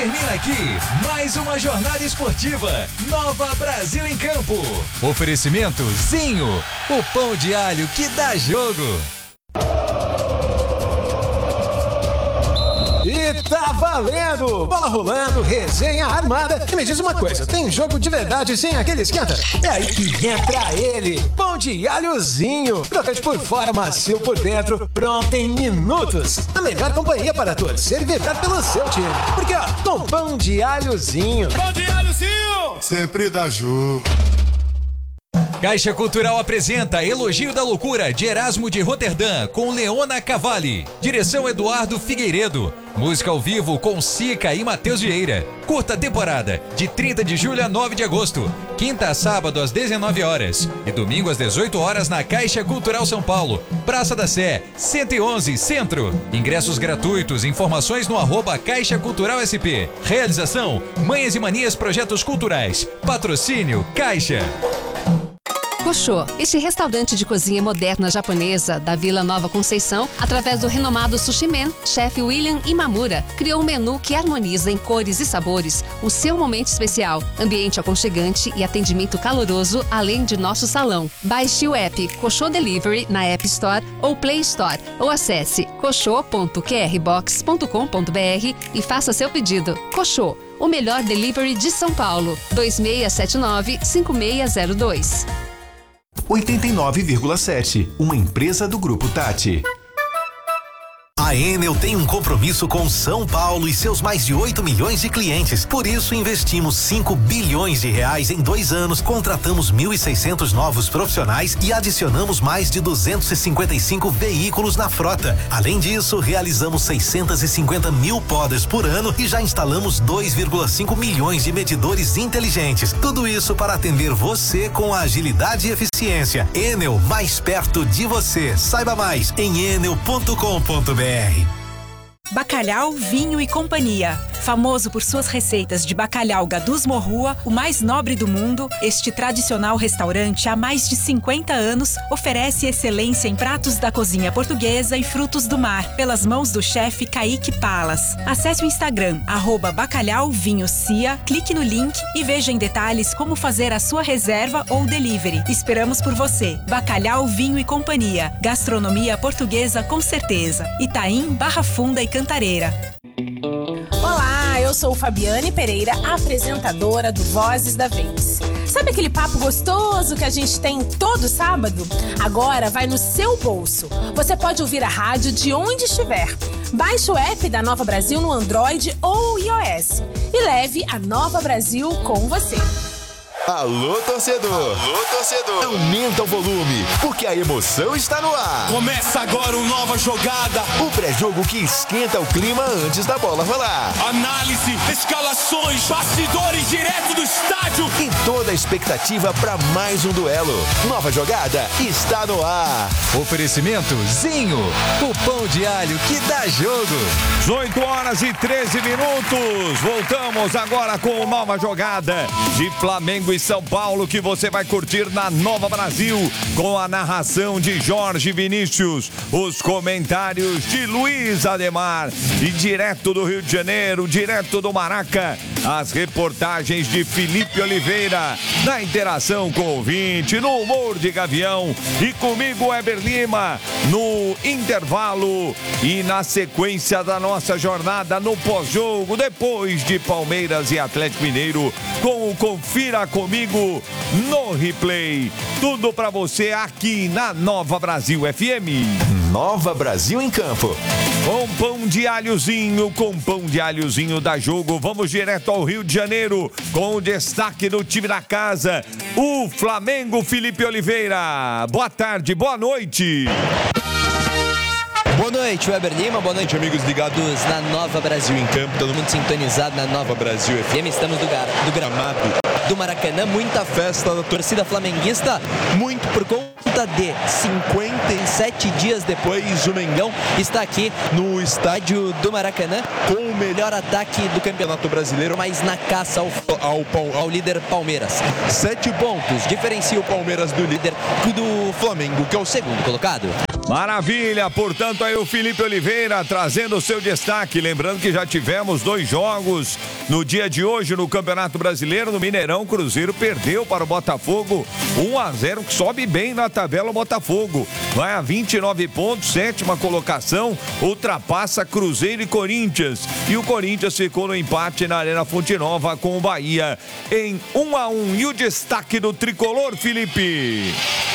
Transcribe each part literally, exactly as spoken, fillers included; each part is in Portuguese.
Termina aqui mais uma jornada esportiva. Nova Brasil em Campo. Oferecimento Zinho, o pão de alho que dá jogo. E tá valendo! Bola rolando, resenha armada. E me diz uma coisa, tem jogo de verdade sem aquele esquenta? É aí que entra ele, pão de alhozinho. Crocante por fora, macio por dentro, pronto em minutos. A melhor companhia para torcer e vibrar pelo seu time. Porque ó, com pão de alhozinho. Pão de alhozinho! Sempre dá jogo. Caixa Cultural apresenta Elogio da Loucura, de Erasmo de Roterdã, com Leona Cavalli. Direção Eduardo Figueiredo. Música ao vivo com Sica e Matheus Vieira. Curta temporada, de trinta de julho a nove de agosto. Quinta a sábado às dezenove horas. E domingo às dezoito horas na Caixa Cultural São Paulo. Praça da Sé, cento e onze, Centro. Ingressos gratuitos, informações no arroba Caixa Cultural S P. Realização, Manhas e Manias Projetos Culturais. Patrocínio, Caixa. Koshô, este restaurante de cozinha moderna japonesa da Vila Nova Conceição, através do renomado Sushi Man, chefe William Imamura, criou um menu que harmoniza em cores e sabores o seu momento especial, ambiente aconchegante e atendimento caloroso, além de nosso salão. Baixe o app Koshô Delivery na App Store ou Play Store, ou acesse koshô ponto q r box ponto com ponto b r e faça seu pedido. Koshô, o melhor delivery de São Paulo. dois seis sete nove, cinco seis zero dois. oitenta e nove vírgula sete, uma empresa do Grupo Tati. A Enel tem um compromisso com São Paulo e seus mais de oito milhões de clientes. Por isso, investimos cinco bilhões de reais em dois anos, contratamos mil e seiscentos novos profissionais e adicionamos mais de duzentos e cinquenta e cinco veículos na frota. Além disso, realizamos seiscentos e cinquenta mil podas por ano e já instalamos dois vírgula cinco milhões de medidores inteligentes. Tudo isso para atender você com agilidade e eficiência. Enel, mais perto de você. Saiba mais em enel ponto com ponto b r. Bacalhau, Vinho e Companhia. Famoso por suas receitas de bacalhau Gadus Morrua, o mais nobre do mundo, este tradicional restaurante há mais de cinquenta anos oferece excelência em pratos da cozinha portuguesa e frutos do mar, pelas mãos do chefe Kaique Palas. Acesse o Instagram, arroba Bacalhau Vinho Cia, clique no link e veja em detalhes como fazer a sua reserva ou delivery. Esperamos por você. Bacalhau, Vinho e Companhia. Gastronomia portuguesa com certeza. Itaim, Barra Funda e Cantareira. Olá, eu sou Fabiane Pereira, apresentadora do Vozes da Vez. Sabe aquele papo gostoso que a gente tem todo sábado? Agora vai no seu bolso. Você pode ouvir a rádio de onde estiver. Baixe o app da Nova Brasil no Android ou iOS e leve a Nova Brasil com você. Alô, torcedor! Alô, torcedor! Aumenta o volume, porque a emoção está no ar. Começa agora uma nova jogada. O pré-jogo que esquenta o clima antes da bola rolar. Análise, escalações, bastidores direto do estádio. E toda a expectativa para mais um duelo. Nova jogada está no ar. Oferecimento Zinho, o pão de alho que dá jogo. oito horas e treze minutos. Voltamos agora com nova jogada de Flamengo e São Paulo, que você vai curtir na Nova Brasil, com a narração de Jorge Vinícius, os comentários de Luiz Ademar e direto do Rio de Janeiro, direto do Maraca, as reportagens de Felipe Oliveira, na interação com o ouvinte, no humor de Gavião e comigo, Weber Lima, no intervalo e na sequência da nossa jornada no pós-jogo, depois de Palmeiras e Atlético Mineiro, com o Confira Comigo no replay. Tudo pra você aqui na Nova Brasil F M. Nova Brasil em Campo. Com pão de alhozinho, com pão de alhozinho da jogo. Vamos direto ao Rio de Janeiro com o destaque do time da casa, o Flamengo. Felipe Oliveira. Boa tarde, boa noite. Boa noite, Weber Lima. Boa noite, amigos ligados na Nova Brasil em Campo. Todo mundo sintonizado na Nova Brasil F M. Estamos do, gar... do gramado do Maracanã. Muita festa da torcida flamenguista. Muito por conta de cinquenta e sete dias depois, o Mengão está aqui no estádio do Maracanã com o melhor ataque do Campeonato Brasileiro, mas na caça ao, ao, ao líder Palmeiras. Sete pontos diferencia o Palmeiras do líder do Flamengo, que é o segundo colocado. Maravilha, portanto aí o Felipe Oliveira trazendo o seu destaque, lembrando que já tivemos dois jogos no dia de hoje no Campeonato Brasileiro, no Mineirão. Cruzeiro perdeu para o Botafogo um a zero, que sobe bem na tabela o Botafogo, vai a vinte e nove pontos, sétima colocação, ultrapassa Cruzeiro e Corinthians, e o Corinthians ficou no empate na Arena Fonte Nova com o Bahia em um a um. E o destaque do tricolor, Felipe?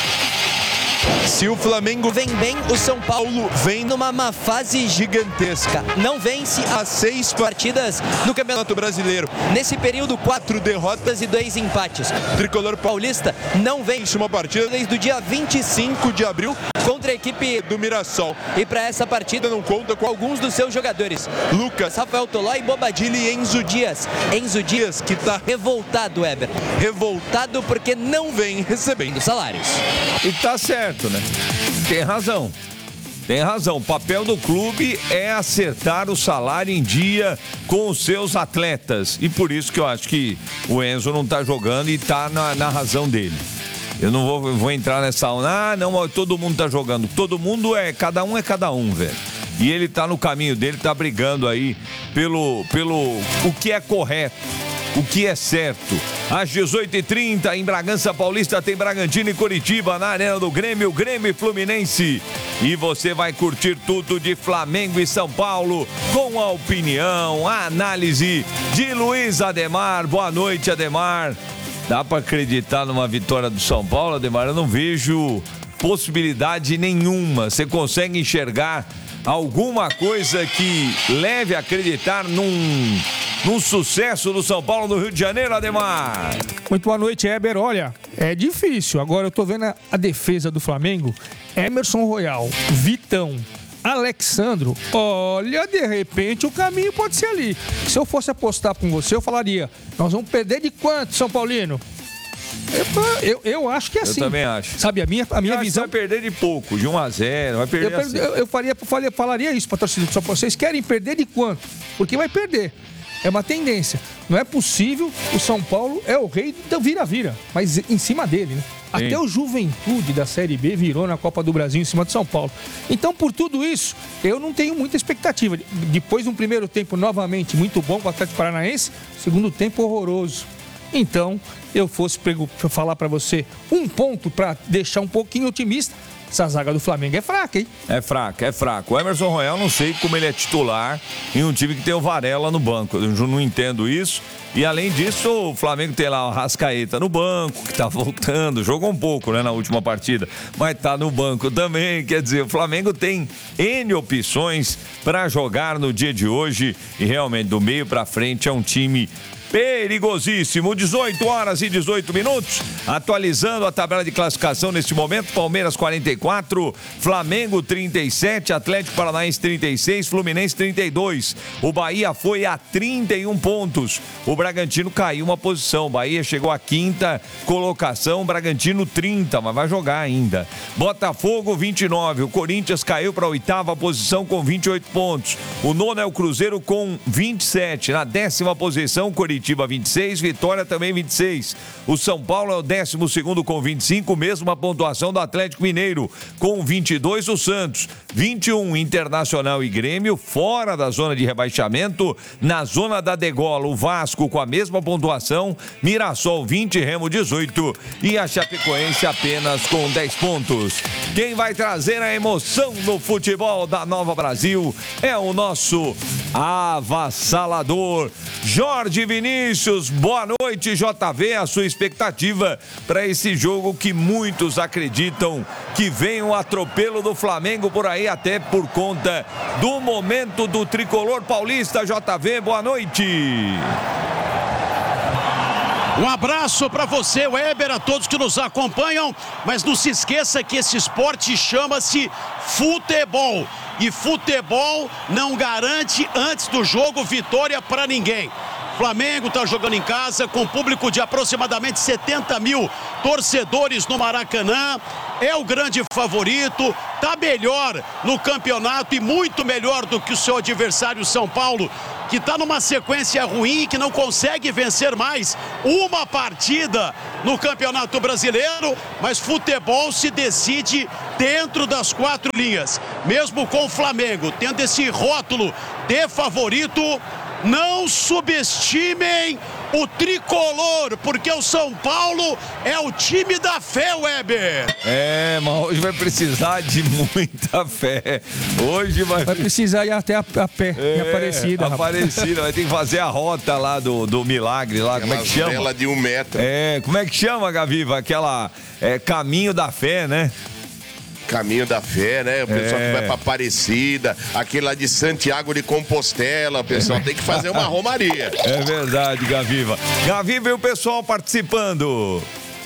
Se o Flamengo vem bem, o São Paulo vem numa má fase gigantesca. Não vence há seis partidas no Campeonato Brasileiro. Nesse período, quatro derrotas e dois empates. O tricolor paulista não vence uma partida desde o dia vinte e cinco de abril contra a equipe do Mirassol. E para essa partida não conta com alguns dos seus jogadores. Lucas, Rafael Tolói, Bobadilha e Enzo Dias. Enzo Dias que tá revoltado, Weber. Revoltado porque não vem recebendo salários. E tá certo, né? Tem razão. Tem razão. O papel do clube é acertar o salário em dia com os seus atletas. E por isso que eu acho que o Enzo não tá jogando e tá na, na razão dele. Eu não vou, vou entrar nessa... Ah, não, todo mundo tá jogando. Todo mundo é... Cada um é cada um, velho. E ele tá no caminho dele, tá brigando aí pelo, pelo o que é correto. O que é certo. Às dezoito e trinta, em Bragança Paulista, tem Bragantino e Coritiba na Arena do Grêmio, Grêmio e Fluminense. E você vai curtir tudo de Flamengo e São Paulo, com a opinião, a análise de Luiz Ademar. Boa noite, Ademar. Dá para acreditar numa vitória do São Paulo, Ademar? Eu não vejo possibilidade nenhuma. Você consegue enxergar alguma coisa que leve a acreditar num... num sucesso do São Paulo no Rio de Janeiro, Ademar? Muito boa noite, Heber. Olha, é difícil. Agora eu tô vendo a, a defesa do Flamengo. Emerson Royal, Vitão, Alexandro. Olha, de repente o caminho pode ser ali. Se eu fosse apostar com você, eu falaria, nós vamos perder de quanto, São Paulino? Eu, eu, eu acho que é assim. Eu também acho. Sabe, a minha, a minha visão... Vai perder de pouco, de um a zero, vai perder eu, assim. eu, eu faria, faria, falaria isso para a torcida do São Paulo. Vocês querem perder de quanto? Porque vai perder. É uma tendência. Não é possível, o São Paulo é o rei do vira-vira, mas em cima dele, né? Sim. Até o Juventude da Série B virou na Copa do Brasil em cima do São Paulo. Então, por tudo isso, eu não tenho muita expectativa. Depois de um primeiro tempo novamente muito bom para o Atlético Paranaense, segundo tempo horroroso. Então, eu fosse falar para você um ponto para deixar um pouquinho otimista. Essa zaga do Flamengo é fraca, hein? É fraca, é fraco. O Emerson Royal, não sei como ele é titular em um time que tem o Varela no banco. Eu não entendo isso. E além disso, o Flamengo tem lá o Arrascaeta no banco, que tá voltando. Jogou um pouco, né, na última partida. Mas tá no banco também. Quer dizer, o Flamengo tem N opções para jogar no dia de hoje. E realmente, do meio para frente, é um time perigosíssimo. Dezoito horas e dezoito minutos, atualizando a tabela de classificação neste momento. Palmeiras quarenta e quatro, Flamengo trinta e sete, Atlético Paranaense trinta e seis, Fluminense trinta e dois. O Bahia foi a trinta e um pontos. O Bragantino caiu uma posição. O Bahia chegou à quinta colocação, Bragantino trinta, mas vai jogar ainda. Botafogo vinte e nove, o Corinthians caiu para a oitava posição com vinte e oito pontos. O nono é o Cruzeiro com vinte e sete. Na décima posição, Corinthians Curitiba vinte e seis, Vitória também vinte e seis. O São Paulo é o décimo segundo com vinte e cinco, mesma pontuação do Atlético Mineiro. Com vinte e dois, o Santos. vinte e um, Internacional e Grêmio, fora da zona de rebaixamento. Na zona da degola, o Vasco com a mesma pontuação. Mirassol vinte, Remo dezoito. E a Chapecoense apenas com dez pontos. Quem vai trazer a emoção no futebol da Nova Brasil é o nosso avassalador Jorge Vinícius. Boa noite, J V. A sua expectativa para esse jogo que muitos acreditam que vem um atropelo do Flamengo por aí, até por conta do momento do tricolor paulista. J V, boa noite. Um abraço para você, Weber, a todos que nos acompanham, mas não se esqueça que esse esporte chama-se futebol. E futebol não garante antes do jogo vitória para ninguém. Flamengo está jogando em casa com público de aproximadamente setenta mil torcedores no Maracanã. É o grande favorito, está melhor no campeonato e muito melhor do que o seu adversário São Paulo, que está numa sequência ruim, que não consegue vencer mais uma partida no Campeonato Brasileiro, mas futebol se decide dentro das quatro linhas. Mesmo com o Flamengo tendo esse rótulo de favorito, não subestimem o tricolor, porque o São Paulo é o time da fé, Weber. É, mas hoje vai precisar de muita fé. Hoje vai... Vai precisar ir até a, a pé, é, em Aparecida. Aparecida, vai ter que fazer a rota lá do, do milagre, lá, como é que chama? Aquela de um metro. É, como é que chama, Gaviva? Aquela é, caminho da fé, né? Caminho da fé, né? O pessoal É. que vai pra Aparecida, aquele lá de Santiago de Compostela, o pessoal tem que fazer uma romaria. É verdade, Gaviva. Gaviva e o pessoal participando.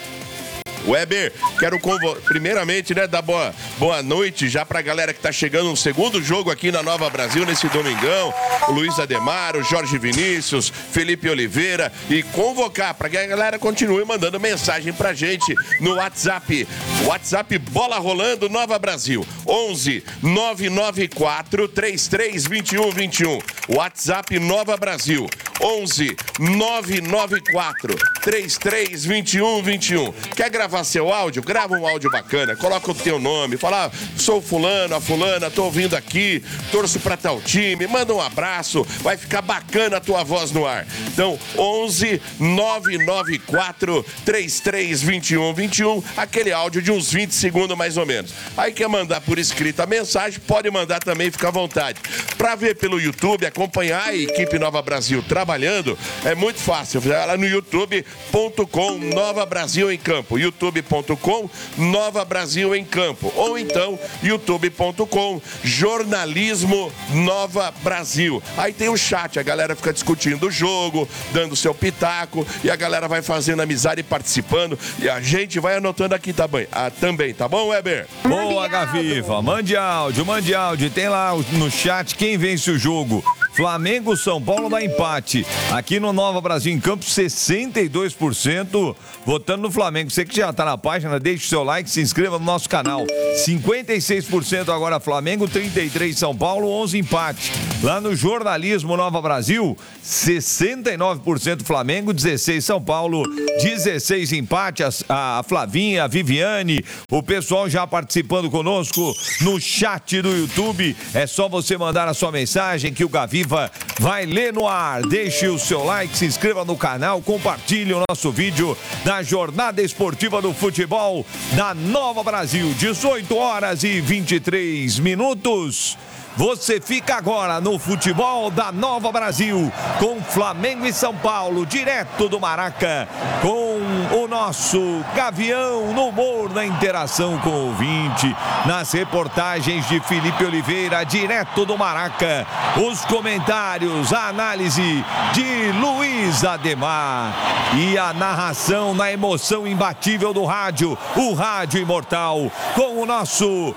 Weber, quero convo... primeiramente, né, dar boa, boa noite já pra galera que tá chegando no segundo jogo aqui na Nova Brasil, nesse domingão. O Luiz Ademar, o Jorge Vinícius, Felipe Oliveira, e convocar pra que a galera continue mandando mensagem pra gente no WhatsApp. WhatsApp Bola Rolando Nova Brasil, onze nove nove quatro, três três dois um dois um. WhatsApp Nova Brasil, onze nove nove quatro, três três dois um dois um. Quer gravar seu áudio? Grava um áudio bacana, coloca o teu nome, fala, ah, sou fulano, a fulana, tô ouvindo aqui, torço pra tal time, manda um abraço, vai ficar bacana a tua voz no ar. Então, onze nove nove quatro, três três dois um dois um, aquele áudio de uns vinte segundos mais ou menos. Aí quer mandar por escrito a mensagem, pode mandar também, fica à vontade. Pra ver pelo YouTube, acompanhar a equipe Nova Brasil trabalhando, é muito fácil, vai lá no youtube ponto com Nova Brasil em Campo, youtube ponto com Nova Brasil em Campo, ou então youtube ponto com Jornalismo Nova Brasil. Aí tem o chat, a galera fica discutindo o jogo, dando seu pitaco, e a galera vai fazendo amizade e participando, e a gente vai anotando aqui também, ah, também, tá bom, Weber? Boa, Gaviva. Mande áudio, mande áudio. Tem lá no chat quem vence o jogo. Flamengo, São Paulo dá empate. Aqui no Nova Brasil em Campo, sessenta e dois por cento votando no Flamengo. Você que já tá na página, deixe o seu like, se inscreva no nosso canal. cinquenta e seis por cento agora Flamengo, trinta e três por cento São Paulo, onze empate. Lá no Jornalismo Nova Brasil, sessenta e nove por cento Flamengo, dezesseis São Paulo, dezesseis empate. A, a Flavinha, a Viviane, o pessoal já participando conosco no chat do YouTube. É só você mandar a sua mensagem que o Gaviva vai ler no ar. Deixe o seu like, se inscreva no canal, compartilhe o nosso vídeo da Jornada Esportiva do Futebol da Nova Brasil. dezoito horas e vinte e três minutos. Você fica agora no Futebol da Nova Brasil, com Flamengo e São Paulo, direto do Maraca, com o nosso Gavião no humor, na interação com o ouvinte, nas reportagens de Felipe Oliveira, direto do Maraca, os comentários, a análise de Luiz Ademar e a narração na emoção imbatível do rádio, o Rádio Imortal, com o nosso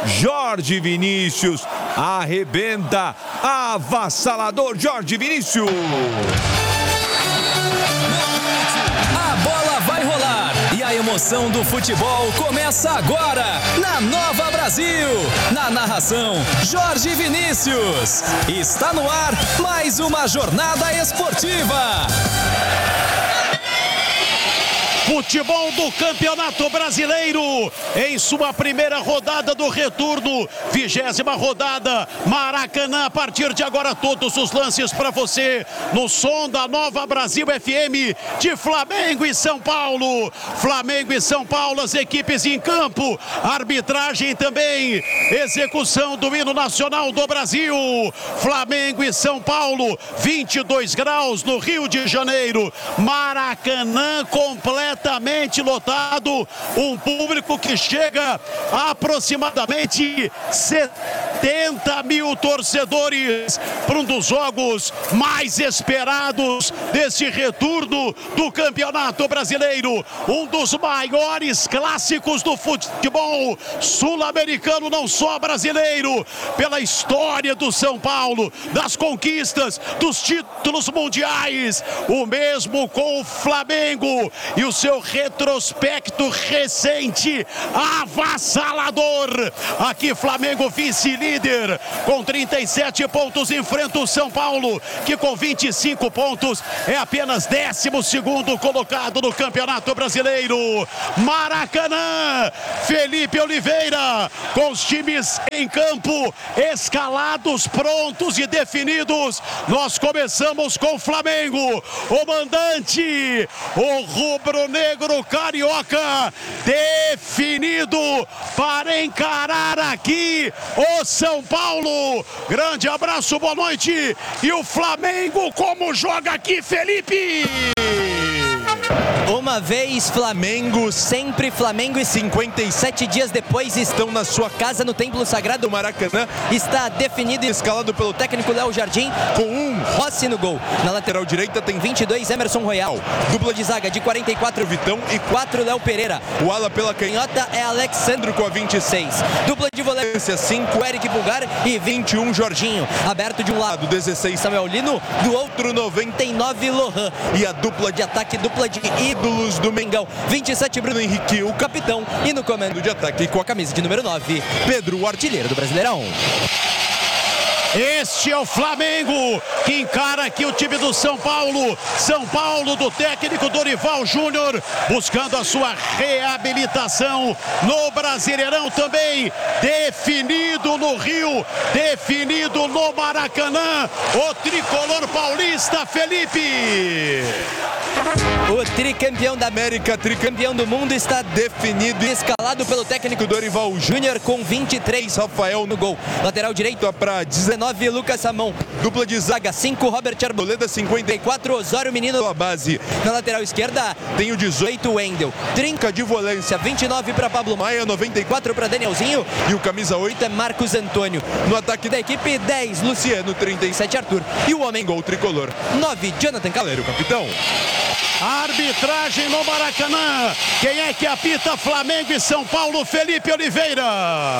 Jorge Vinícius. Arrebenta, avassalador Jorge Vinícius. A bola vai rolar e a emoção do futebol começa agora na Nova Brasil. Na narração, Jorge Vinícius. Está no ar mais uma jornada esportiva. Futebol do Campeonato Brasileiro, em sua primeira rodada do retorno, vigésima rodada, Maracanã, a partir de agora todos os lances para você, no som da Nova Brasil F M, de Flamengo e São Paulo, Flamengo e São Paulo, as equipes em campo, arbitragem também, execução do hino nacional do Brasil, Flamengo e São Paulo, vinte e dois graus no Rio de Janeiro, Maracanã completo, completamente lotado, um público que chega a aproximadamente setenta mil torcedores para um dos jogos mais esperados desse retorno do Campeonato Brasileiro, um dos maiores clássicos do futebol sul-americano, não só brasileiro, pela história do São Paulo, das conquistas, dos títulos mundiais, o mesmo com o Flamengo e o seu retrospecto recente avassalador. Aqui Flamengo vice-líder líder com trinta e sete pontos, enfrenta o São Paulo, que com vinte e cinco pontos é apenas décimo segundo colocado no Campeonato Brasileiro. Maracanã, Felipe Oliveira, com os times em campo, escalados, prontos e definidos. Nós começamos com o Flamengo, o mandante, o rubro-negro carioca, definido para encarar aqui o São Paulo. Grande abraço, boa noite. E o Flamengo, como joga aqui, Felipe? Uma vez Flamengo, sempre Flamengo, e cinquenta e sete dias depois estão na sua casa no Templo Sagrado. Maracanã está definido e escalado pelo técnico Léo Jardim, com um Rossi no gol. Na lateral direita tem vinte e dois Emerson Royal. Dupla de zaga de quarenta e quatro Vitão e quatro Léo Pereira. O ala pela canhota é Alexandro com a vinte e seis. Dupla de volância cinco Eric Pulgar e vinte e um Jorginho. Aberto de um lado dezesseis Samuel Lino, do outro noventa e nove Lohan. E a dupla de ataque, dupla de ídolos do Mengão, vinte e sete Bruno Henrique, o capitão, e no comando de ataque com a camisa de número nove, Pedro, o artilheiro do Brasileirão. Este é o Flamengo que encara aqui o time do São Paulo. São Paulo do técnico Dorival Júnior, buscando a sua reabilitação no Brasileirão também. Definido no Rio, definido no Maracanã, o tricolor paulista, Felipe. O tricampeão da América, tricampeão do mundo, está definido e escalado pelo técnico Dorival Júnior, com vinte e três Rafael no gol. Lateral direito para dezenove Lucas Samão. Dupla de zaga cinco Robert Arboleda, cinquenta e quatro Osório Menino a base. Na lateral esquerda tem o dezoito Wendel. Trinca de volância, vinte e nove para Pablo Maia, noventa e quatro para Danielzinho, e o camisa oito é Marcos Antônio. No ataque da equipe, dez Luciano, trinta e sete Arthur, e o homem gol tricolor, nove Jonathan Calero, capitão. Arbitragem no Maracanã. Quem é que apita Flamengo e São Paulo? Felipe Oliveira.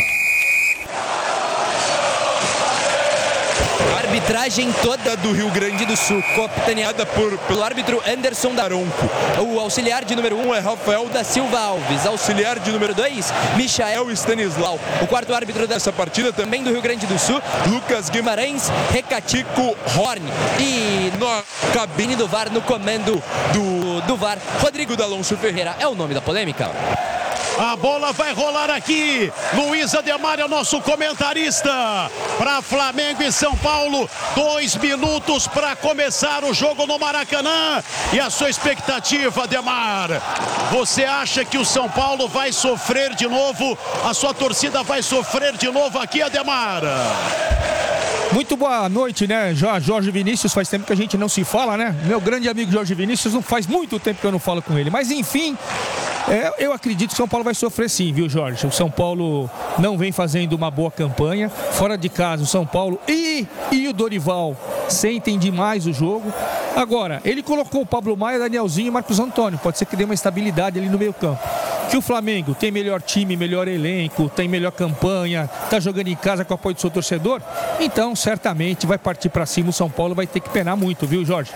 Arbitragem toda do Rio Grande do Sul, capitaneada por, pelo árbitro Anderson Daronco. O auxiliar de número um é Rafael da Silva Alves. Auxiliar de número dois, Michael Stanislau. O quarto árbitro dessa partida, também do Rio Grande do Sul, Lucas Guimarães Recatico Horn. E na cabine do V A R, no comando do, do V A R, Rodrigo D'Alonso Ferreira é o nome da polêmica. A bola vai rolar aqui. Luiz Ademar é o nosso comentarista. Para Flamengo e São Paulo, dois minutos para começar o jogo no Maracanã. E a sua expectativa, Ademar? Você acha que o São Paulo vai sofrer de novo? A sua torcida vai sofrer de novo aqui, Ademar? Muito boa noite, né? Jorge Vinícius, faz tempo que a gente não se fala, né? Meu grande amigo Jorge Vinícius, não faz muito tempo que eu não falo com ele. Mas enfim, é, eu acredito que o São Paulo vai sofrer sim, viu, Jorge? O São Paulo não vem fazendo uma boa campanha. Fora de casa, o São Paulo e, e o Dorival sentem demais o jogo. Agora, ele colocou o Pablo Maia, Danielzinho e Marcos Antônio. Pode ser que dê uma estabilidade ali no meio campo. Que o Flamengo tem melhor time, melhor elenco, tem melhor campanha, tá jogando em casa com o apoio do seu torcedor, então certamente vai partir para cima. O São Paulo vai ter que penar muito, viu, Jorge?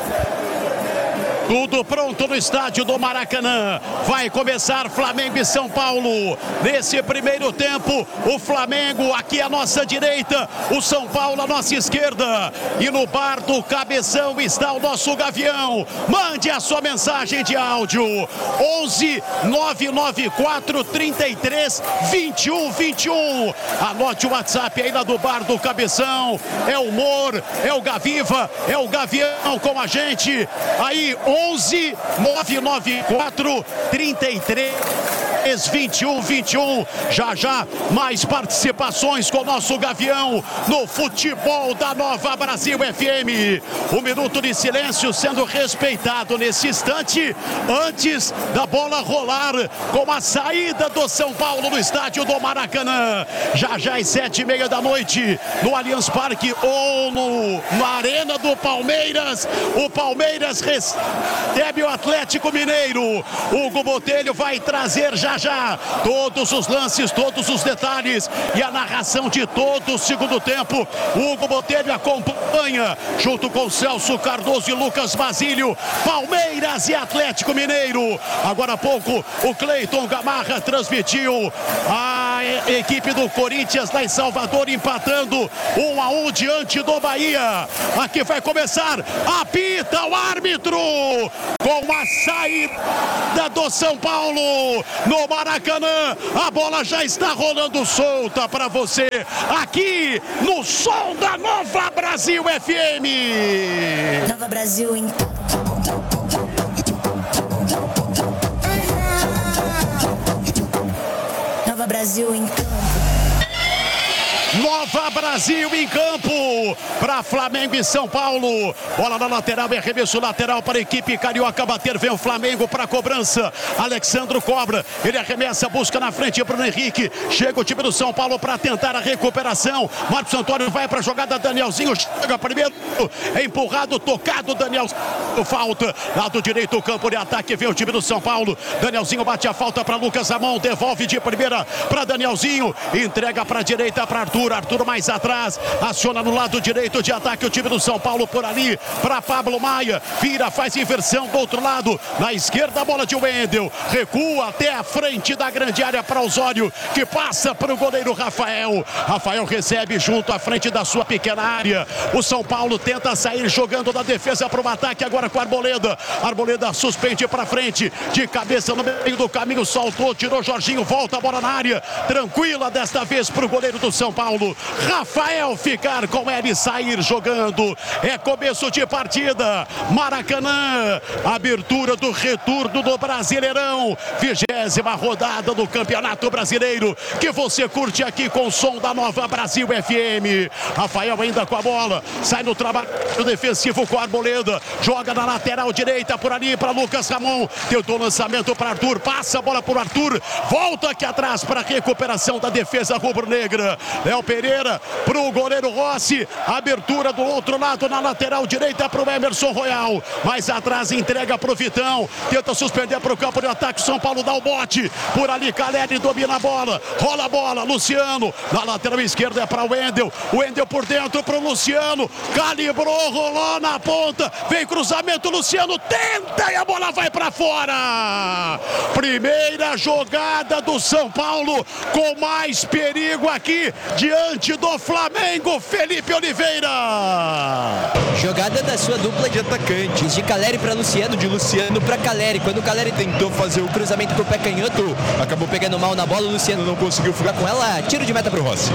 Tudo pronto no estádio do Maracanã. Vai começar Flamengo e São Paulo. Nesse primeiro tempo, o Flamengo aqui à nossa direita, o São Paulo à nossa esquerda. E no bar do Cabeção está o nosso Gavião. Mande a sua mensagem de áudio. onze nove nove quatro, trinta e três, vinte e um, vinte e um. Anote o WhatsApp aí lá do bar do Cabeção. É o Humor, é o Gaviva, é o Gavião com a gente. Aí, onze nove nove quatro, trinta e três, vinte e um, vinte e um. Já já mais participações com o nosso Gavião no futebol da Nova Brasil F M. Um minuto de silêncio sendo respeitado nesse instante, antes da bola rolar com a saída do São Paulo no estádio do Maracanã. Já já às sete e meia da noite no Allianz Parque ou no, na Arena do Palmeiras. O Palmeiras recebe o Atlético Mineiro. Hugo Botelho vai trazer já já todos os lances, todos os detalhes e a narração de todo o segundo tempo. Hugo Botelho acompanha junto com Celso Cardoso e Lucas Basílio, Palmeiras e Atlético Mineiro. Agora há pouco o Cleiton Gamarra transmitiu a a equipe do Corinthians lá em Salvador empatando um a um diante do Bahia. Aqui vai começar, apita o árbitro com a saída do São Paulo no Maracanã. A bola já está rolando solta para você aqui no som da Nova Brasil F M. Nova Brasil em Nova Brasil em campo. Nova Brasil em campo para Flamengo e São Paulo. Bola na lateral, é arremesso lateral para a equipe carioca bater. Vem o Flamengo para a cobrança. Alexandro cobra, ele arremessa, busca na frente Bruno Henrique. Chega o time do São Paulo para tentar a recuperação. Marcos Antônio vai para a jogada, Danielzinho chega primeiro, é empurrado, tocado, Daniel. Falta, lado direito, o campo de ataque, vem o time do São Paulo. Danielzinho bate a falta para Lucas Ramon, devolve de primeira para Danielzinho, entrega para a direita para Arthur. Arthur mais atrás, aciona no lado direito de ataque o time do São Paulo por ali, para Pablo Maia, vira, faz inversão do outro lado, na esquerda a bola de Wendel, recua até a frente da grande área para Osório, que passa para o goleiro Rafael. Rafael recebe junto à frente da sua pequena área. O São Paulo tenta sair jogando da defesa para o ataque agora com a Arboleda. Arboleda suspende para frente, de cabeça no meio do caminho, saltou, tirou Jorginho, volta a bola na área, tranquila desta vez para o goleiro do São Paulo. Rafael ficar com ele, sair jogando. É começo de partida. Maracanã, abertura do retorno do Brasileirão, vigésima rodada do Campeonato Brasileiro, que você curte aqui com o som da Nova Brasil F M. Rafael ainda com a bola, sai no trabalho defensivo com a Arboleda, joga na lateral direita por ali para Lucas Ramon, tentou lançamento para Arthur, passa a bola por Arthur, volta aqui atrás para a recuperação da defesa rubro-negra. Léo Pereira para o goleiro Rossi, abertura do outro lado na lateral direita para o Emerson Royal, mais atrás entrega para o Vitão, tenta suspender para o campo de ataque, São Paulo dá o bote, por ali Caleri domina a bola, rola a bola, Luciano, na lateral esquerda é para o Wendel, Wendel por dentro para o Luciano, calibrou, rolou na ponta, vem cruzamento, Luciano tenta e a bola vai para fora. Primeira jogada do São Paulo com mais perigo aqui diante do Flamengo, Felipe Oliveira. Jogada da sua dupla de atacantes, de Caleri para Luciano, de Luciano para Caleri. Quando o Caleri tentou fazer o cruzamento com o pé canhoto, acabou pegando mal na bola, o Luciano não conseguiu fugar com ela. Tiro de meta para o Rossi.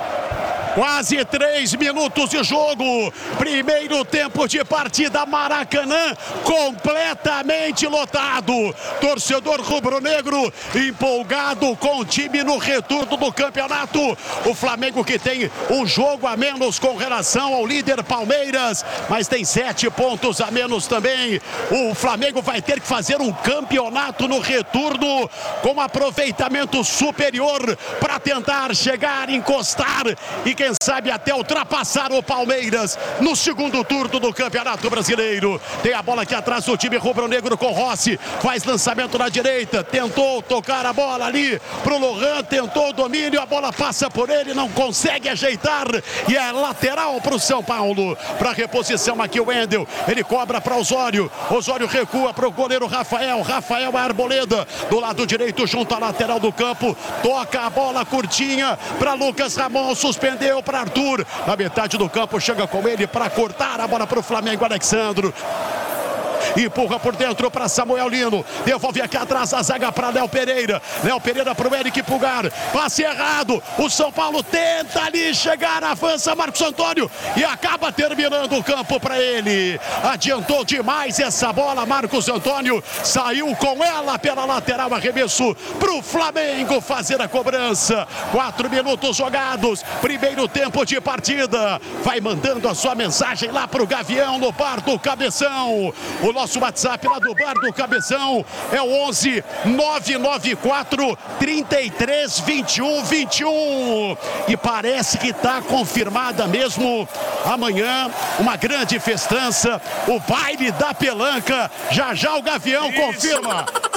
Quase três minutos de jogo, primeiro tempo de partida, Maracanã completamente lotado, torcedor rubro-negro empolgado com o time no retorno do campeonato. O Flamengo que tem um jogo a menos com relação ao líder Palmeiras, mas tem sete pontos a menos também. O Flamengo vai ter que fazer um campeonato no retorno com aproveitamento superior para tentar chegar, encostar e quem sabe até ultrapassar o Palmeiras no segundo turno do Campeonato Brasileiro. Tem a bola aqui atrás do time rubro-negro com Rossi, faz lançamento na direita, tentou tocar a bola ali pro Lohan, tentou o domínio, a bola passa por ele, não consegue ajeitar e é lateral pro São Paulo. Para reposição aqui o Wendel, ele cobra para Osório, Osório recua pro goleiro Rafael, Rafael é Arboleda, do lado direito junto à lateral do campo, toca a bola curtinha para Lucas Ramon, suspendeu para Arthur, na metade do campo chega com ele para cortar a bola para o Flamengo, Alexandro. Empurra por dentro para Samuel Lino, devolve aqui atrás a zaga para Léo Pereira, Léo Pereira para o Eric Pulgar, passe errado, o São Paulo tenta ali chegar, avança Marcos Antônio e acaba terminando o campo para ele, adiantou demais essa bola, Marcos Antônio saiu com ela pela lateral, arremesso para o Flamengo fazer a cobrança. Quatro minutos jogados, primeiro tempo de partida, vai mandando a sua mensagem lá para o Gavião no Bar do Cabeção. O nosso WhatsApp lá do Bar do Cabeção é o onze nove nove quatro, trinta e três, vinte e um, vinte e um. E parece que está confirmada mesmo amanhã uma grande festança, o baile da Pelanca. Já já o Gavião Isso. confirma.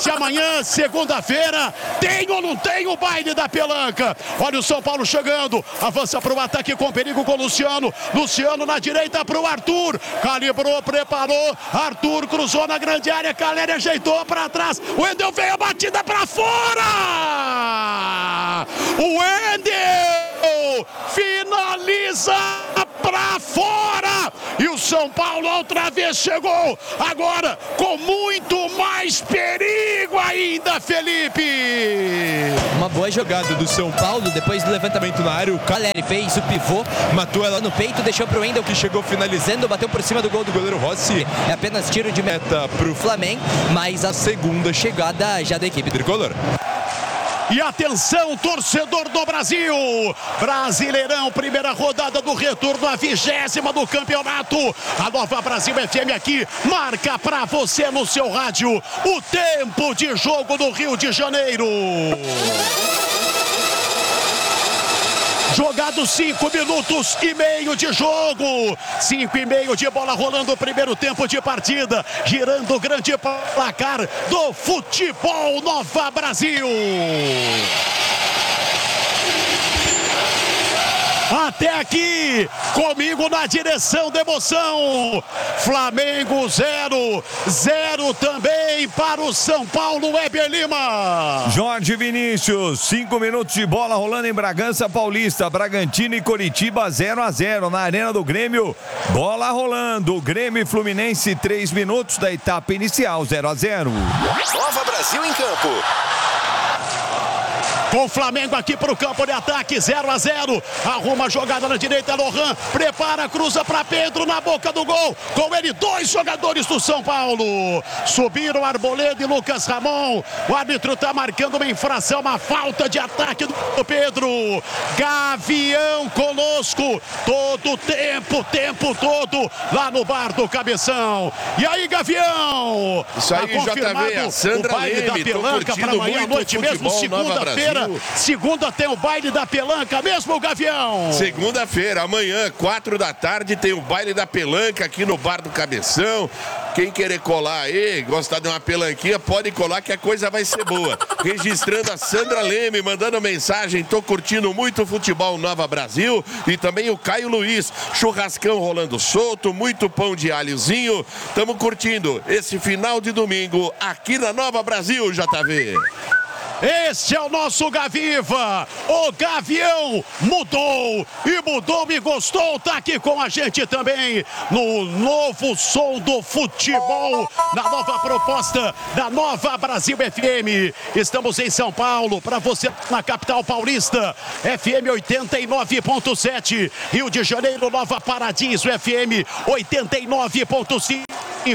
Se amanhã, segunda-feira, tem ou não tem o baile da pelanca? Olha o São Paulo chegando, avança para o ataque com perigo com o Luciano. Luciano na direita para o Arthur, calibrou, preparou, Arthur cruzou na grande área, Caleri ajeitou para trás, o Wendel veio a batida para fora! O Wendel finaliza para fora! E o São Paulo outra vez chegou, agora com muito mais perigo ainda, Felipe! Uma boa jogada do São Paulo, depois do levantamento na área, o Caleri fez o pivô, matou ela no peito, deixou pro Wendel que chegou finalizando, bateu por cima do gol do goleiro Rossi. É apenas tiro de meta pro Flamengo, mas a segunda chegada já da equipe tricolor. E atenção, torcedor do Brasil! Brasileirão, primeira rodada do retorno, a vigésima do campeonato. A Nova Brasil F M aqui marca pra você no seu rádio o tempo de jogo do Rio de Janeiro. Jogados cinco minutos e meio de jogo. Cinco e meio de bola rolando o primeiro tempo de partida. Girando o grande placar do futebol Nova Brasil. Até aqui, comigo na direção da emoção. Flamengo zero, zero também para o São Paulo, Weber Lima. Jorge Vinícius, cinco minutos de bola rolando em Bragança Paulista. Bragantino e Coritiba zero a zero na Arena do Grêmio. Bola rolando, Grêmio e Fluminense, três minutos da etapa inicial, zero a zero. Nova Brasil em campo. Com o Flamengo aqui para o campo de ataque, zero a zero. Arruma a jogada na direita, Lohan. Prepara, cruza para Pedro na boca do gol. Com ele, dois jogadores do São Paulo. Subiram Arboleda e Lucas Ramon. O árbitro está marcando uma infração, uma falta de ataque do Pedro. Gavião conosco. Todo o tempo, o tempo todo, lá no bar do Cabeção. E aí, Gavião? Isso aí, tá confirmado J V, a Sandra o baile Leme, da Pelanca para amanhã à noite mesmo, segunda-feira. Segunda tem o baile da pelanca mesmo, Gavião? Segunda-feira, amanhã, quatro da tarde, tem o baile da pelanca aqui no Bar do Cabeção. Quem querer colar aí, gostar de uma pelanquinha, pode colar que a coisa vai ser boa. Registrando a Sandra Leme, mandando mensagem, tô curtindo muito o futebol Nova Brasil. E também o Caio Luiz, churrascão rolando solto, muito pão de alhozinho. Tamo curtindo esse final de domingo aqui na Nova Brasil, J V. Este é o nosso Gaviva, o Gavião mudou, e mudou, me gostou, tá aqui com a gente também, no novo som do futebol, na nova proposta da Nova Brasil F M. Estamos em São Paulo, para você na capital paulista, F M oitenta e nove ponto sete, Rio de Janeiro, Nova Paradiso, F M oitenta e nove ponto cinco,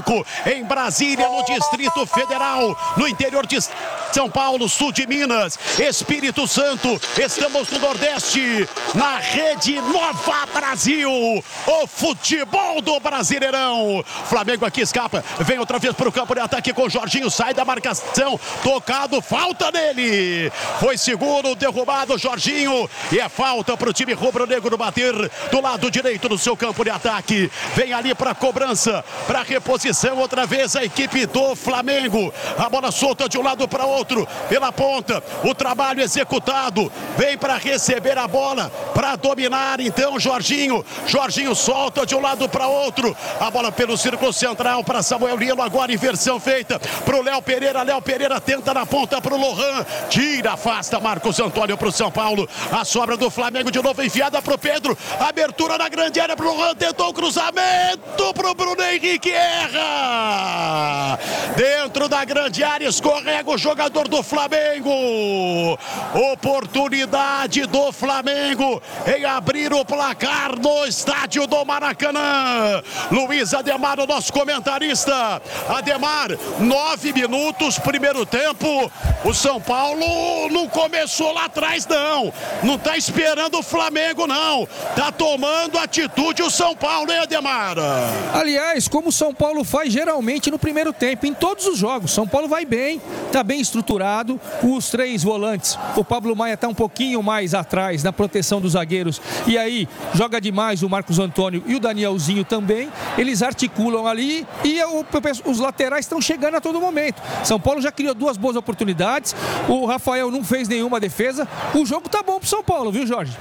em Brasília, no Distrito Federal, no interior de São Paulo, sul de Minas, Espírito Santo, estamos no Nordeste, na rede Nova Brasil, o futebol do Brasileirão. Flamengo aqui escapa, vem outra vez para o campo de ataque com o Jorginho, sai da marcação, tocado, falta nele, foi seguro, derrubado Jorginho, e é falta para o time rubro-negro bater do lado direito do seu campo de ataque. Vem ali para a cobrança, para a reposição, outra vez a equipe do Flamengo, a bola solta de um lado para outro, pela ponta, o trabalho executado, vem para receber a bola, para dominar então Jorginho, Jorginho solta de um lado para outro, a bola pelo círculo central para Samuel Lino, agora inversão feita para o Léo Pereira, Léo Pereira tenta na ponta para o Lohan, tira, afasta Marcos Antônio para o São Paulo, a sobra do Flamengo de novo enfiada para o Pedro, abertura na grande área para o Lohan, tentou o cruzamento para o Bruno Henrique, erra, dentro da grande área, escorrega o jogador do Flamengo. Oportunidade do Flamengo em abrir o placar no estádio do Maracanã. Luiz Ademar, o nosso comentarista. Ademar, nove minutos, primeiro tempo. O São Paulo não começou lá atrás, não. Não tá esperando o Flamengo, não. Tá tomando atitude o São Paulo, hein, Ademar? Aliás, como o São Paulo faz geralmente no primeiro tempo, em todos os jogos. O São Paulo vai bem, tá bem estruturado. Os três volantes, o Pablo Maia tá um pouquinho mais atrás na proteção dos zagueiros. E aí, joga demais o Marcos Antônio e o Danielzinho também. Eles articulam ali e o, os laterais estão chegando a todo momento. São Paulo já criou duas boas oportunidades. O Rafael não fez nenhuma defesa. O jogo tá bom pro São Paulo, viu, Jorge?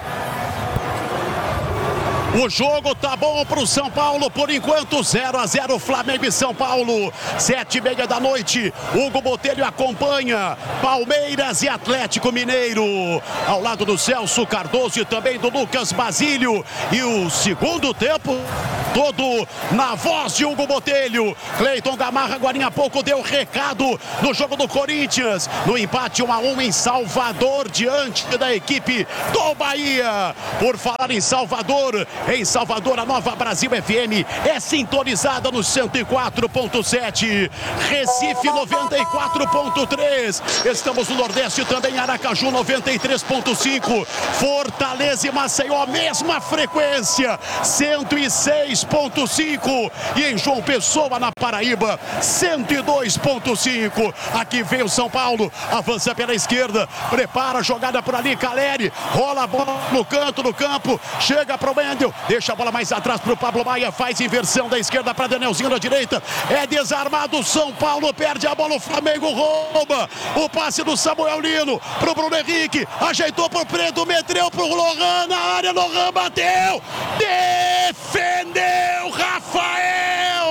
O jogo tá bom pro São Paulo, por enquanto zero a zero Flamengo e São Paulo, sete e meia da noite. Hugo Botelho acompanha Palmeiras e Atlético Mineiro, ao lado do Celso Cardoso e também do Lucas Basílio. E o segundo tempo todo na voz de Hugo Botelho. Cleiton Gamarra agora há pouco deu recado no jogo do Corinthians, no empate um a um em Salvador, diante da equipe do Bahia. Por falar em Salvador, em Salvador, a Nova Brasil F M é sintonizada no cento e quatro ponto sete, Recife noventa e quatro ponto três, estamos no Nordeste também, Aracaju noventa e três ponto cinco, Fortaleza e Maceió, mesma frequência, cento e seis ponto cinco, e em João Pessoa, na Paraíba, cento e dois ponto cinco. Aqui vem o São Paulo, avança pela esquerda, prepara a jogada por ali, Caleri, rola a bola no canto do campo, chega para o Wendel, deixa a bola mais atrás para o Pablo Maia, faz inversão da esquerda para Danielzinho na direita, é desarmado, São Paulo perde a bola, o Flamengo rouba, o passe do Samuel Lino para o Bruno Henrique, ajeitou para o Preto, meteu para o Lohan na área, Lohan bateu, defendeu Rafael,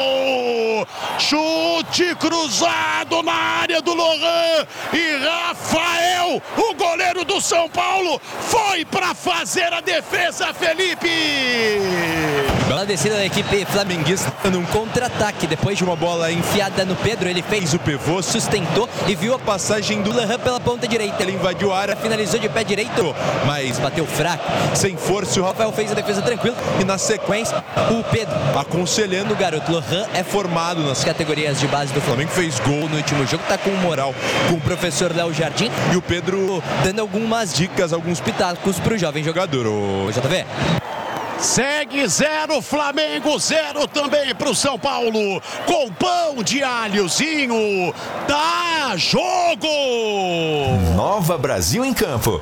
chute cruzado na área do Lohan e Rafael, o goleiro do São Paulo, foi para fazer a defesa, Felipe. Bela descida da equipe flamenguista num contra-ataque. Depois de uma bola enfiada no Pedro, ele fez o pivô, sustentou e viu a passagem do Lohan pela ponta direita. Ele invadiu a área, finalizou de pé direito, mas bateu fraco, sem força. O Rafael fez a defesa tranquila e na sequência o Pedro aconselhando o garoto. Lohan é formado nas categorias de base do Flamengo, fez gol no último jogo, tá com moral com o professor Léo Jardim, e o Pedro dando algumas dicas, alguns pitacos pro jovem jogador. O J V. Segue zero Flamengo, zero também para o São Paulo, com pão de alhozinho, dá jogo! Nova Brasil em campo.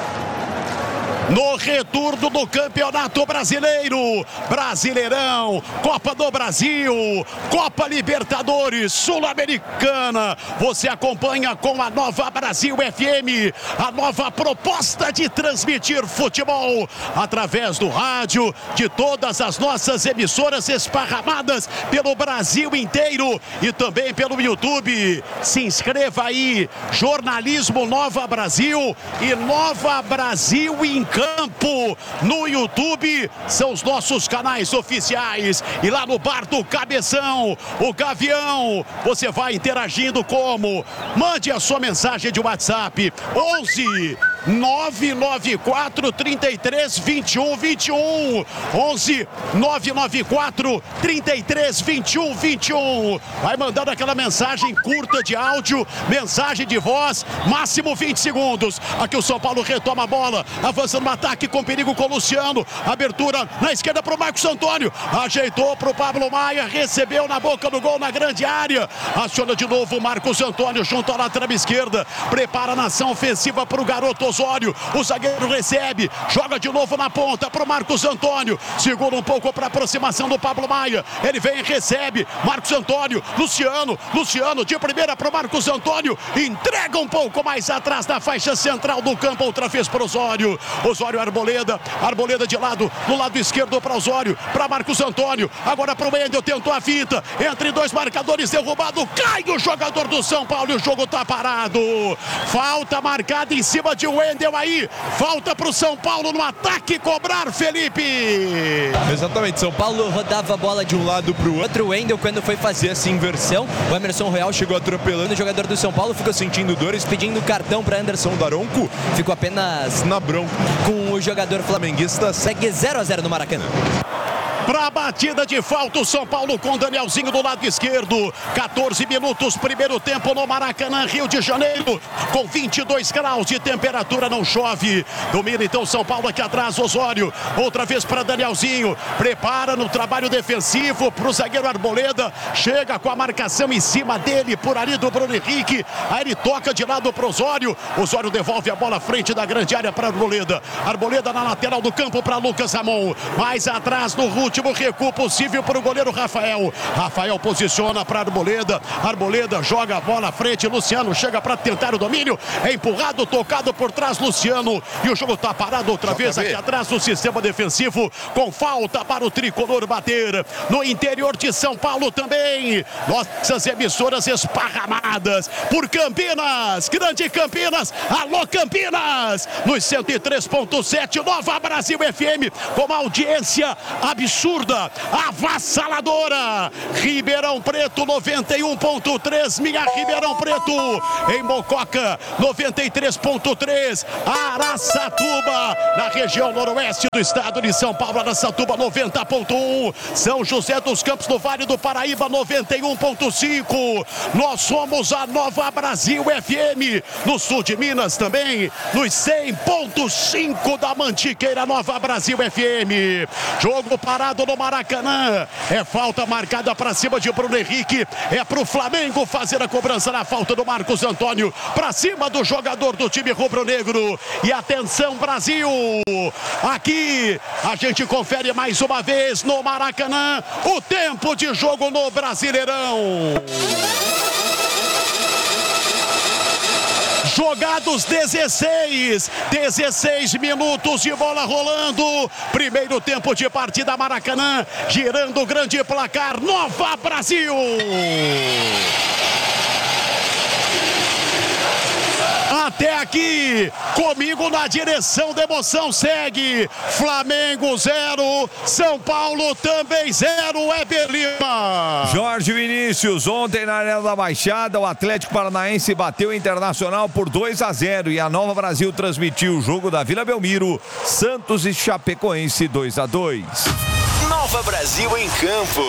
No retorno do Campeonato Brasileiro, Brasileirão, Copa do Brasil, Copa Libertadores, Sul-Americana, você acompanha com a Nova Brasil F M, a nova proposta de transmitir futebol através do rádio, de todas as nossas emissoras esparramadas pelo Brasil inteiro e também pelo YouTube. Se inscreva aí, Jornalismo Nova Brasil e Nova Brasil em Campo no YouTube, são os nossos canais oficiais. E lá no Bar do Cabeção, o Gavião, você vai interagindo como? Mande a sua mensagem de WhatsApp onze nove nove quatro, trinta e três, vinte e um, vinte e um, onze nove nove quatro, trinta e três, vinte e um, vinte e um. Vai mandando aquela mensagem curta de áudio, mensagem de voz, máximo vinte segundos. Aqui o São Paulo retoma a bola, avançando no ataque com perigo com o Luciano, abertura na esquerda para o Marcos Antônio, ajeitou para o Pablo Maia, recebeu na boca do gol na grande área, aciona de novo o Marcos Antônio junto à lateral esquerda, prepara a nação ofensiva para o garoto Osório, o zagueiro recebe, joga de novo na ponta para o Marcos Antônio, segura um pouco para aproximação do Pablo Maia, ele vem e recebe, Marcos Antônio, Luciano, Luciano de primeira para o Marcos Antônio, entrega um pouco mais atrás da faixa central do campo, outra vez para o Osório, Osório Arboleda, Arboleda de lado, no lado esquerdo para Osório, para Marcos Antônio, agora para o Wendel, tentou a finta, entre dois marcadores, derrubado, cai o jogador do São Paulo e o jogo tá parado, falta marcada em cima de Wendel aí, falta para o São Paulo no ataque cobrar, Felipe. Exatamente, São Paulo rodava a bola de um lado para o outro, o Wendel quando foi fazer essa inversão, o Emerson Royal chegou atropelando o jogador do São Paulo, ficou sentindo dores, pedindo cartão para Anderson Daronco, ficou apenas na bronca com o jogador flamenguista, segue zero a zero no Maracanã. Pra batida de falta, o São Paulo com Danielzinho do lado esquerdo. quatorze minutos, primeiro tempo no Maracanã, Rio de Janeiro, com vinte e dois graus de temperatura, não chove. Domina então São Paulo aqui atrás, Osório. Outra vez para Danielzinho. Prepara no trabalho defensivo pro zagueiro Arboleda. Chega com a marcação em cima dele, por ali do Bruno Henrique. Aí ele toca de lado pro Osório. Osório devolve a bola à frente da grande área para Arboleda. Arboleda na lateral do campo para Lucas Ramon. Mais atrás no último recuo possível para o goleiro Rafael. Rafael posiciona para Arboleda. Arboleda joga a bola à frente. Luciano chega para tentar o domínio. É empurrado, tocado por trás Luciano. E o jogo está parado outra vez aqui atrás do sistema defensivo. Com falta para o tricolor bater. No interior de São Paulo também. Nossas emissoras esparramadas por Campinas. Grande Campinas. Alô Campinas. Nos cento e três ponto sete. Nova Brasil F M. Com uma audiência absurda. Avassaladora. Ribeirão Preto noventa e um ponto três. Minha Ribeirão Preto. Em Mococa noventa e três ponto três. Araçatuba. Na região noroeste do estado de São Paulo. Araçatuba noventa ponto um. São José dos Campos no Vale do Paraíba noventa e um ponto cinco. Nós somos a Nova Brasil F M. No sul de Minas também. Nos cem ponto cinco da Mantiqueira Nova Brasil F M. Jogo parado no Maracanã. É falta marcada para cima de Bruno Henrique. É pro Flamengo fazer a cobrança na falta do Marcos Antônio. Para cima do jogador do time rubro-negro. E atenção Brasil. Aqui a gente confere mais uma vez no Maracanã o tempo de jogo no Brasileirão. Jogados dezesseis, dezesseis minutos de bola rolando. Primeiro tempo de partida Maracanã, girando o grande placar. Nova Brasil. Até aqui, comigo na direção da emoção segue Flamengo zero, São Paulo também zero, Weber Lima. Jorge Vinícius, ontem na Arena da Baixada, o Atlético Paranaense bateu o Internacional por dois a zero e a Nova Brasil transmitiu o jogo da Vila Belmiro, Santos e Chapecoense dois a dois. Nova Brasil em campo.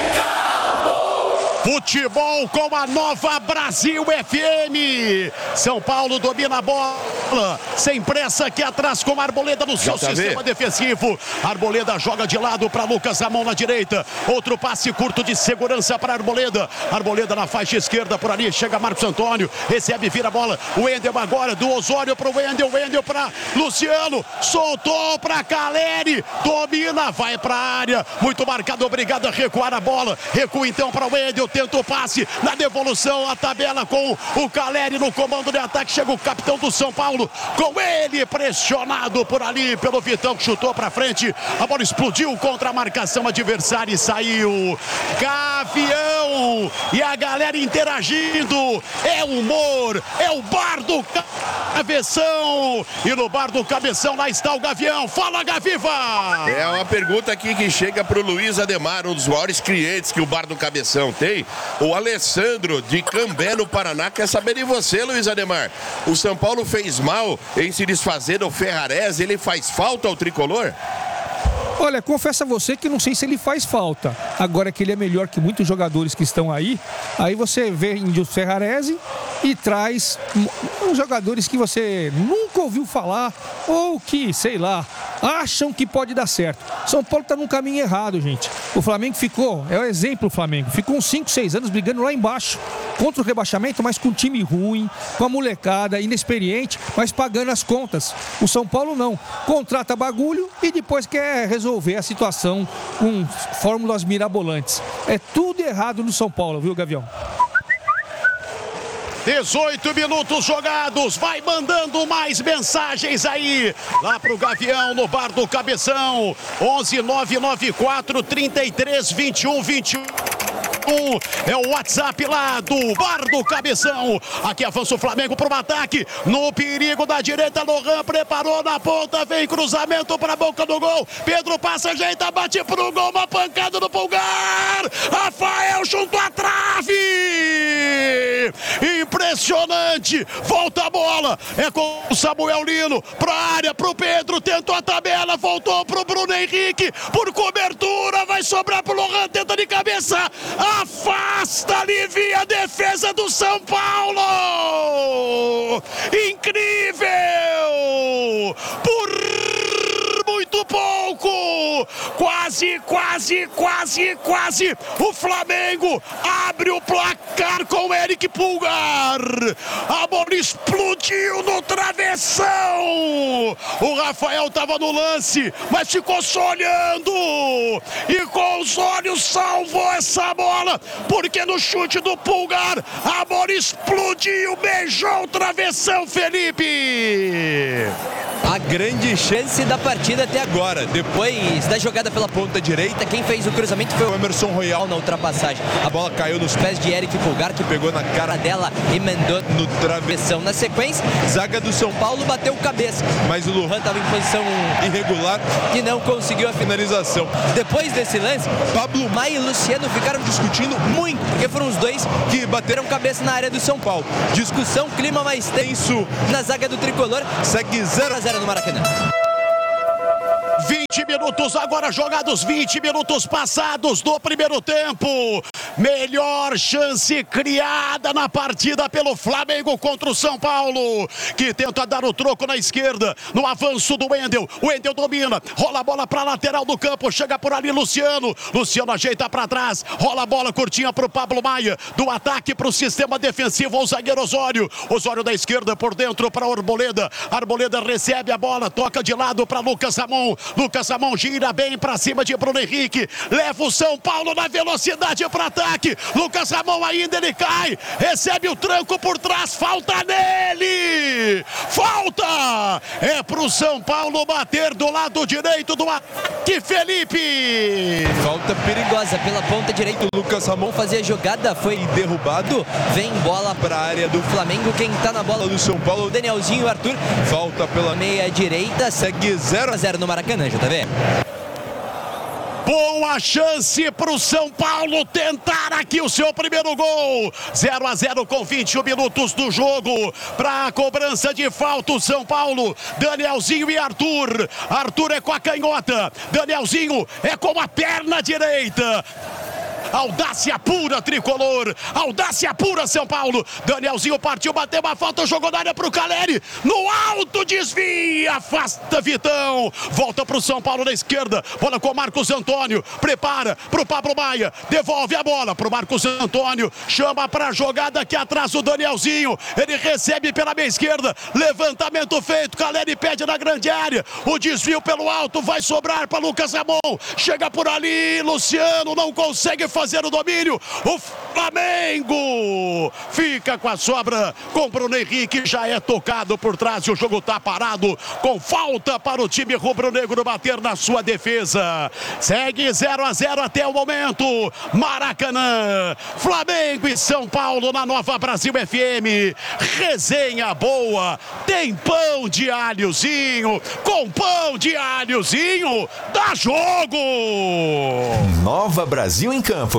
Futebol com a Nova Brasil F M. São Paulo domina a bola. Sem pressa aqui atrás com a Arboleda no seu sistema defensivo. Arboleda joga de lado para Lucas Ramon na direita. Outro passe curto de segurança para Arboleda. Arboleda na faixa esquerda por ali. Chega Marcos Antônio. Recebe, vira a bola. O Wendel agora do Osório para o Wendel. Wendel para Luciano. Soltou para Caleri. Domina, vai para a área. Muito marcado, obrigado a recuar a bola. Recua então para o Wendel. Tenta o passe na devolução, a tabela com o Caleri no comando de ataque. Chega o capitão do São Paulo, com ele pressionado por ali pelo Vitão, que chutou para frente. A bola explodiu contra a marcação adversária e saiu. Gavião e a galera interagindo. É humor, é o bar do Cabeção. E no bar do Cabeção lá está o Gavião. Fala, Gaviva! É uma pergunta aqui que chega para o Luiz Ademar, um dos maiores clientes que o bar do Cabeção tem. O Alessandro de Cambé, no Paraná, quer saber de você, Luiz Ademar. O São Paulo fez mal em se desfazer do Ferrarese, ele faz falta ao tricolor? Olha, confesso a você que não sei se ele faz falta. Agora que ele é melhor que muitos jogadores que estão aí, aí você vem de Ferrarese e traz uns jogadores que você nunca ouviu falar ou que, sei lá, acham que pode dar certo. São Paulo está num caminho errado, gente. O Flamengo ficou, é o exemplo o Flamengo, ficou uns cinco, seis anos brigando lá embaixo contra o rebaixamento, mas com um time ruim, com a molecada inexperiente, mas pagando as contas. O São Paulo não. Contrata bagulho e depois quer resolver a situação com fórmulas mirabolantes. É tudo errado no São Paulo, viu, Gavião? dezoito minutos jogados, vai mandando mais mensagens aí, lá pro Gavião, no bar do Cabeção, onze nove nove quatro, trinta e três, vinte e um, vinte e um. É o WhatsApp lá do bar do Cabeção. Aqui avança o Flamengo para o ataque. No perigo da direita, Lohan preparou na ponta. Vem cruzamento para a boca do gol. Pedro passa, ajeita, bate pro gol. Uma pancada do Pulgar. Rafael junto à trave. Impressionante. impressionante. Volta a bola, é com o Samuel Lino, pra área, pro Pedro, tentou a tabela, voltou pro Bruno Henrique, por cobertura, vai sobrar pro Lohan, tenta de cabeça, afasta, alivia a defesa do São Paulo. Incrível! Por muito pouco, quase, quase, quase, quase, o Flamengo abre o placar com Eric Pulgar, a bola explodiu no travessão, o Rafael estava no lance, mas ficou só olhando, e com os olhos salvou essa bola, porque no chute do Pulgar, a bola explodiu, beijou o travessão, Felipe. A grande chance da partida até agora. Depois da jogada pela ponta direita, quem fez o cruzamento foi o Emerson Royal na ultrapassagem. A bola caiu nos pés de Eric Pulgar, que pegou na cara dela e mandou no travessão. Na sequência, zaga do São Paulo bateu cabeça, mas o Lohan estava em posição irregular e não conseguiu a finalização. Depois desse lance, Pablo Maia e Luciano ficaram discutindo muito, porque foram os dois que bateram cabeça na área do São Paulo. Discussão, clima mais tenso na zaga do Tricolor. Segue zero a zero no Maracanã. vinte minutos agora jogados, vinte minutos passados do primeiro tempo. Melhor chance criada na partida pelo Flamengo contra o São Paulo, que tenta dar o troco na esquerda, no avanço do Wendel. O Wendel domina, rola a bola para a lateral do campo, chega por ali Luciano. Luciano ajeita para trás, rola a bola curtinha para o Pablo Maia. Do ataque para o sistema defensivo, o zagueiro Osório. Osório da esquerda por dentro para Arboleda. Arboleda recebe a bola, toca de lado para Lucas Ramon. Lucas Ramon gira bem para cima de Bruno Henrique, leva o São Paulo na velocidade para ataque. Lucas Ramon ainda, ele cai, recebe o tranco por trás, falta nele, falta, é pro São Paulo bater do lado direito do ataque, Felipe. Falta perigosa pela ponta direita, o Lucas Ramon fazia a jogada, foi derrubado, vem bola para a área do Flamengo, quem tá na bola do São Paulo, Danielzinho e Arthur, falta pela meia direita, segue zero a zero no Maracanã, J V. Boa chance para o São Paulo tentar aqui o seu primeiro gol. zero a zero com vinte e um minutos do jogo. Para a cobrança de falta o São Paulo. Danielzinho e Arthur. Arthur é com a canhota. Danielzinho é com a perna direita. Audácia pura, Tricolor. Audácia pura, São Paulo. Danielzinho partiu, bateu uma falta, jogou na área pro Caleri. No alto, desvia, afasta Vitão. Volta pro São Paulo na esquerda. Bola com Marcos Antônio. Prepara pro Pablo Maia. Devolve a bola pro Marcos Antônio. Chama pra jogada aqui atrás o Danielzinho. Ele recebe pela meia esquerda. Levantamento feito. Caleri pede na grande área. O desvio pelo alto vai sobrar para Lucas Ramon. Chega por ali. Luciano não consegue fazer o domínio, o Flamengo fica com a sobra com Bruno Henrique, já é tocado por trás e o jogo tá parado com falta para o time rubro-negro bater na sua defesa. Segue zero a zero até o momento. Maracanã, Flamengo e São Paulo na Nova Brasil F M. Resenha boa, tem pão de alhozinho, com pão de alhozinho dá jogo. Nova Brasil em campo.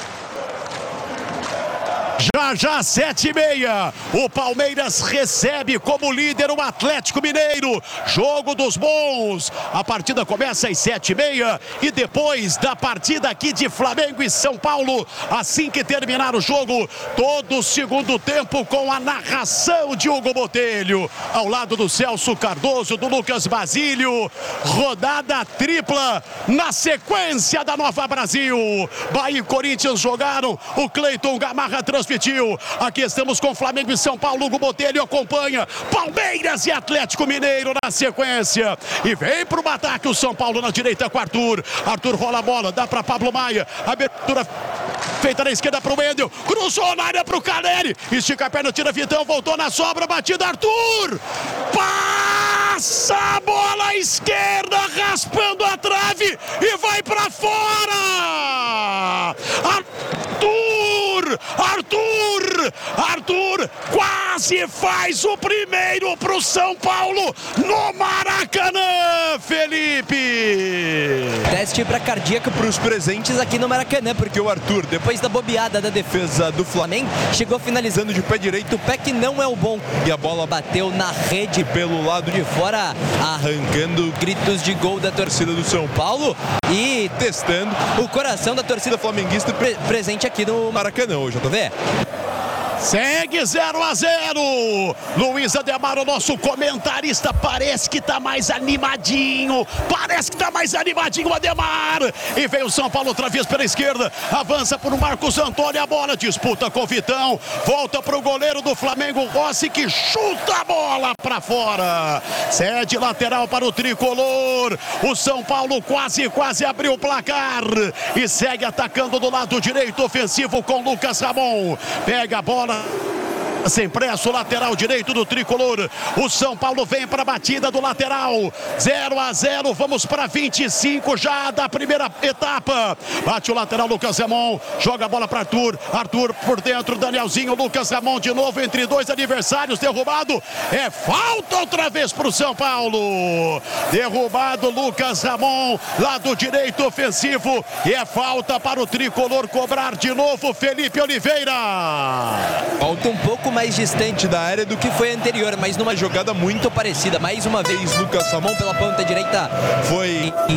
Já já sete e meia, o Palmeiras recebe como líder o Atlético Mineiro, jogo dos bons. A partida começa às sete e meia e depois da partida aqui de Flamengo e São Paulo, assim que terminar o jogo, todo o segundo tempo com a narração de Hugo Botelho, ao lado do Celso Cardoso, do Lucas Basílio. Rodada tripla na sequência da Nova Brasil. Bahia e Corinthians jogaram, o Cleiton Gamarra transmitiu. Aqui estamos com Flamengo e São Paulo. Hugo Botelho acompanha Palmeiras e Atlético Mineiro na sequência. E vem pro ataque o São Paulo na direita com Arthur. Arthur rola a bola, dá para Pablo Maia. Abertura feita na esquerda pro Wendel. Cruzou na área pro Caleri. Estica a perna, tira Vitão, voltou na sobra, batida Arthur. Passa a bola à esquerda, raspando a trave e vai para fora. Arthur! Arthur Arthur, Arthur quase faz o primeiro pro São Paulo no Maracanã, Felipe. Teste para cardíaco para os presentes aqui no Maracanã, porque o Arthur, depois da bobeada da defesa do Flamengo, chegou finalizando de pé direito, o pé que não é o bom, e a bola bateu na rede pelo lado de fora, arrancando gritos de gol da torcida do São Paulo e testando o coração da torcida flamenguista pre presente aqui no Maracanã hoje, J V. Segue zero a zero. Luiz Ademar, o nosso comentarista, parece que tá mais animadinho. Parece que tá mais animadinho, Ademar. E veio o São Paulo outra vez pela esquerda. Avança por Marcos Antônio. A bola disputa com o Vitão. Volta pro goleiro do Flamengo, Rossi, que chuta a bola pra fora. Cede lateral para o tricolor. O São Paulo quase, quase abriu o placar. E segue atacando do lado direito ofensivo com Lucas Ramon. Pega a bola sem pressa, o lateral direito do tricolor. O São Paulo vem para a batida do lateral. zero a zero, vamos para vinte e cinco já da primeira etapa. Bate o lateral Lucas Ramon, joga a bola para Arthur. Arthur por dentro, Danielzinho, Lucas Ramon de novo entre dois adversários, derrubado. É falta outra vez para o São Paulo. Derrubado Lucas Ramon, lado direito ofensivo. E é falta para o tricolor cobrar de novo, Felipe Oliveira. Falta um pouco mais distante da área do que foi anterior, mas numa jogada muito parecida. Mais uma vez, Lucas Ramon pela ponta direita foi